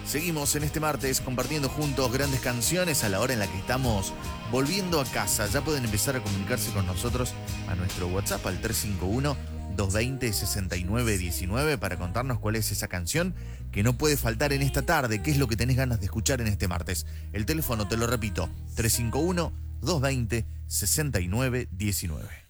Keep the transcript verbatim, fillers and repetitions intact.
Seguimos en este martes compartiendo juntos grandes canciones a la hora en la que estamos volviendo a casa. Ya pueden empezar a comunicarse con nosotros a nuestro WhatsApp al tres cinco uno, dos dos cero, seis nueve uno nueve para contarnos cuál es esa canción que no puede faltar en esta tarde, qué es lo que tenés ganas de escuchar en este martes. El teléfono, te lo repito, tres cinco uno, dos dos cero, seis nueve uno nueve.